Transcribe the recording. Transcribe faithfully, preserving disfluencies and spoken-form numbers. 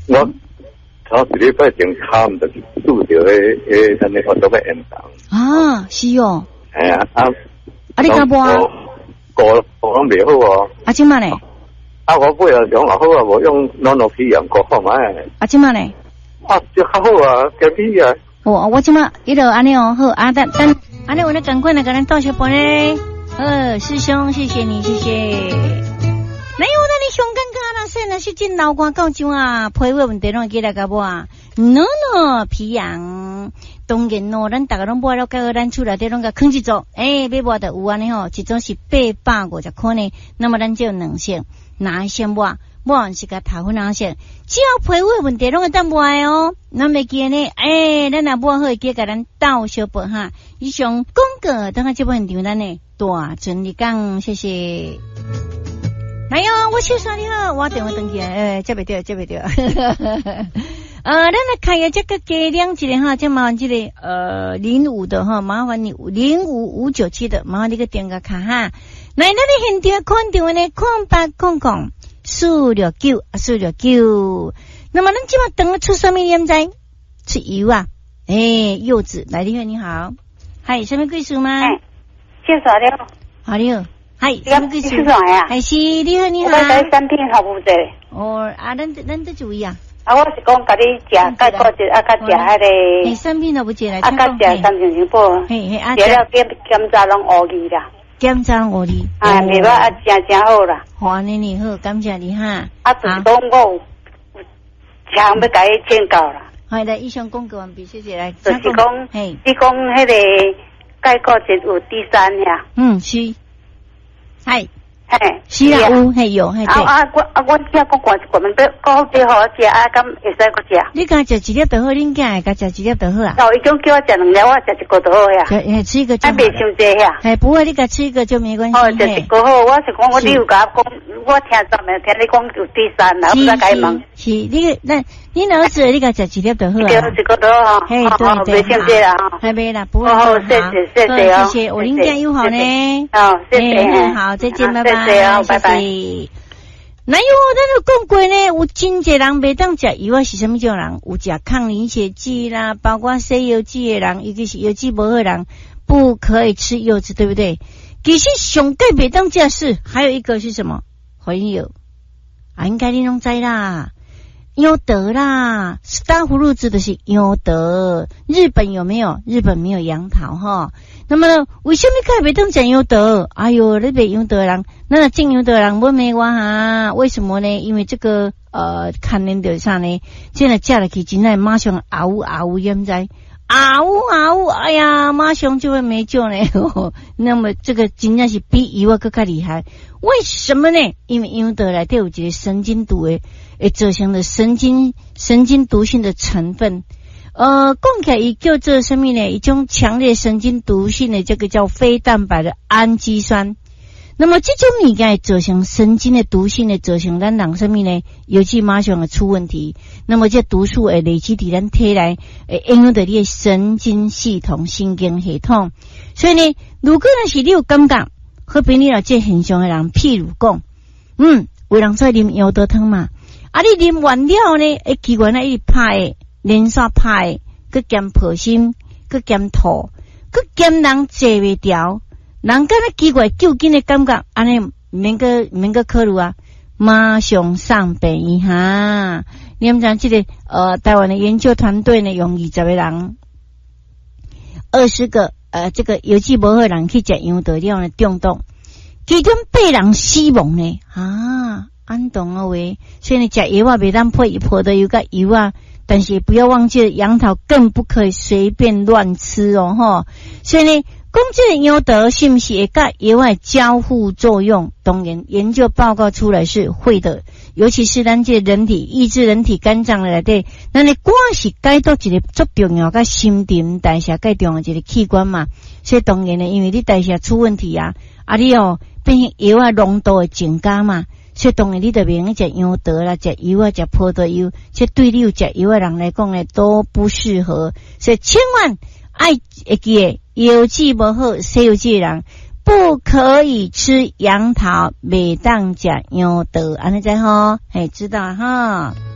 我头一礼拜前考唔到拄着迄迄咱个都要延长。 啊，是哦。 哎呀，啊， 啊你敢无啊？ 过过拢袂好哦。 啊，即嘛呢？ 啊，我买了用也好啊，无用软软皮样过好嘛。 啊，即嘛呢？ 啊，就较好啊，加皮啊。 哦，我即嘛伊就安尼哦，好啊，等等，安尼我来赶快来给咱倒小杯呢。呃，师兄，谢谢你，谢谢。哪有那你上尴尬啦？说那是真老瓜到种啊，皮肤问题拢会记来甲无啊？喏喏，皮痒。当然咯，咱大家拢买了，甲咱厝内底拢甲囥一组，诶、欸，买无就有安尼吼，一种是八百五十块呢。那么咱就有两色，哪先买？买是甲头粉红色，只要皮肤问题拢会当买哦。咱袂记呢，诶、欸，咱若买好会记甲咱倒小杯哈。以上广告等下这部现场咱呢大顺利讲，谢谢。来哟，我先说你好，我电话登记，诶，接袂到，接袂到。呃，咱来看下这个加两级的哈，这麻烦这个呃零五的哈，麻烦你零五五九七的，麻烦你个点个卡哈。来，咱的现场看电话呢，空八空空四六九啊，四六九。那么咱今晚等出什么点在？吃油啊，诶，柚子，来，你好，你好，嗨，什么贵属吗？ 哎，介绍了。 好你好，嗨，什么贵属？ 是啥呀？ 还是你好，你好。 我在产品服务者。 哦，啊，咱咱得注意啊。 啊，我是讲，甲你食钙骨质，啊，甲食迄个。 诶，产品都不食来。 啊，甲食三成成补。 嘿嘿，啊， 食了检检查拢乌字啦。 检查乌字。 啊，袂歹，啊，真真好啦。 好，你你好，感谢你哈。 啊，就是讲我想要甲伊请教啦。 好的，以上广告完毕，谢谢来。 就是讲， 嘿， 你讲迄个钙骨质有第三呀？ 嗯，是。嗨。 嘿， 是啦，有，嘿有，嘿对。 啊啊，我啊我只讲管管们要讲最好食，啊，咁会使个食。 你甲食一粒就好，恁囝会甲食一粒就好啊。 哦，伊讲叫我食两粒，我食一个就好呀。 诶，吃一个就好。 啊，袂伤济呀。 哎，不会，你甲吃一个就没关系。 哦，食一个好，我是讲我你有甲我讲，我听昨暝听你讲有第三啦，我再甲伊问。 是，你那你儿子你甲食一粒就好啊。 对，一个就好。 嘿，对对。 袂伤济啦哈。 还没啦，不会。 哦，谢谢谢谢哦。 谢谢，我恁囝友好呢。 哦，谢谢。 好，再见，拜拜。 谢谢哦，拜拜。 哪有咱都讲过呢？有真侪人袂当食油啊，是什么种人？有食抗凝血剂啦，包括西油剂的人，尤其是油剂不好的人，不可以吃柚子，对不对？其实上盖袂当食是，还有一个是什么？还有啊，应该你拢知啦，优德啦，大葫芦子的是优德。日本有没有？日本没有杨桃哈。那么呢，为什么可以袂当食优德？哎呦，你袂优德人，那种优德人不没我哈？为什么呢？因为这个呃，看恁着啥呢？现在食了去，真系马上啊呜啊呜，现在啊呜啊呜，哎呀，马上就会没救呢。那么这个真正是比油啊更加厉害。为什么呢？因为优德内底有一个神经毒诶，会造成的神经神经毒性的成分。呃，讲起来伊叫做什么呢？一种强烈神经毒性的这个叫非蛋白的氨基酸。那么这种物件会造成神经的毒性的造成咱人什么呢？尤其马上会出问题。那么这毒素会累积伫咱体内，会影响到你的神经系统、神经系统。所以呢，如果若是你有感觉，好比你有这现象的人，譬如讲，嗯，有人在啉腰豆汤嘛，啊，你啉完了呢，会奇怪那一拍的。连续派，佮兼破心，佮兼吐，佮兼人坐袂调，人敢若奇怪究竟的感觉，安尼免个免个考虑啊，马上上病院哈。你们讲这个呃，台湾的研究团队呢，用二十个人，二十个呃，这个有机无好人去食羊豆了呢中毒，其中八人死亡呢啊，安懂啊喂，所以你食油啊，袂当配一泡的油甲油啊。但是不要忘记了，杨桃更不可以随便乱吃哦，哈。所以呢，讲这个优德是不是会甲油的交互作用？当然，研究报告出来是会的。尤其是咱这人体抑制人体肝脏内底，咱的肝是解到一个最重要甲新陈代谢介重要一个器官嘛。所以当然呢，因为你代谢出问题啊，啊你哦变成油啊浓度会增加嘛。所以当然你就袂用食羊豆啦，食油啊，食葡萄油，这对你有食油的人来讲呢都不适合。所以千万爱会记诶，油剂不好，西油剂的人不可以吃杨桃，袂当食羊豆，安尼知吼？嘿，知道哈。